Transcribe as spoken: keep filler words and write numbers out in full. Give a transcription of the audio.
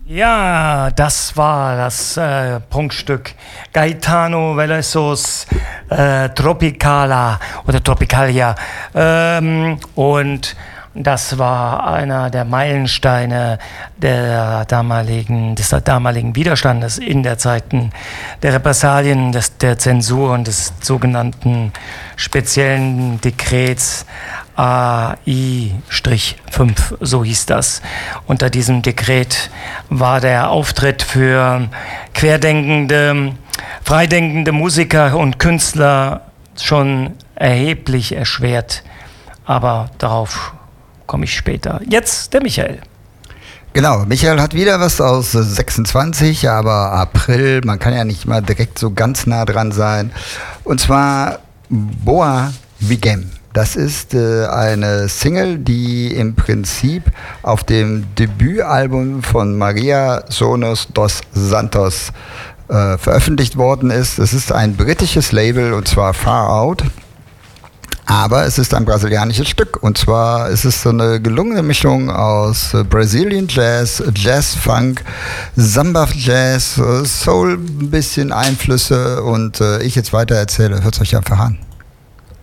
Ja, das war das äh, Prunkstück Gaetano Velosos äh, Tropicala oder Tropicalia. Ähm, und das war einer der Meilensteine der damaligen, des damaligen Widerstandes in der Zeiten der Repressalien, des, der Zensur und des sogenannten speziellen Dekrets A I fünf, so hieß das. Unter diesem Dekret war der Auftritt für querdenkende, freidenkende Musiker und Künstler schon erheblich erschwert. Aber darauf komme ich später. Jetzt der Michael. Genau, Michael hat wieder was aus sechsundzwanzig, aber April, man kann ja nicht mal direkt so ganz nah dran sein. Und zwar Boa Vigem. Das ist äh, eine Single, die im Prinzip auf dem Debütalbum von Maria Sonos dos Santos äh, veröffentlicht worden ist. Es ist ein britisches Label und zwar Far Out. Aber es ist ein brasilianisches Stück und zwar ist es so eine gelungene Mischung aus äh, Brazilian Jazz, Jazz Funk, Samba Jazz, äh, Soul, ein bisschen Einflüsse und äh, ich jetzt weiter erzähle, hört es euch einfach an.